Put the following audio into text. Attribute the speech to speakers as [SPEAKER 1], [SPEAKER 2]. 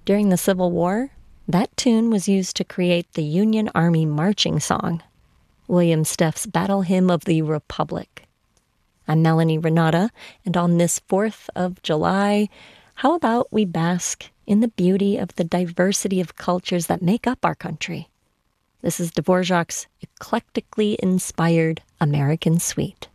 [SPEAKER 1] During the Civil War, that tune was used to create the Union Army marching song, William Steff's Battle Hymn of the Republic. I'm Melanie Renata, and on this 4th of July, how about we bask in the beauty of the diversity of cultures that make up our country? This is Dvorak's eclectically inspired American Suite.